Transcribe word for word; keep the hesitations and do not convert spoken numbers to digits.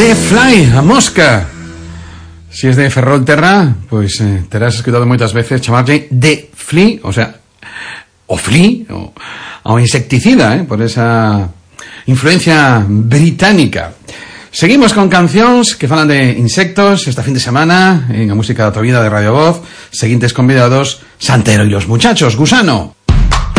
de Fly, a mosca. Si es de Ferrolterra, pues eh, te has escuchado muchas veces llamarle de Flea, o sea, o Flea, o, o insecticida, eh, por esa influencia británica. Seguimos con cancións que falan de insectos esta fin de semana en a música da tua vida de Radio Voz. Seguintes convidados, Santero y los muchachos, Gusano.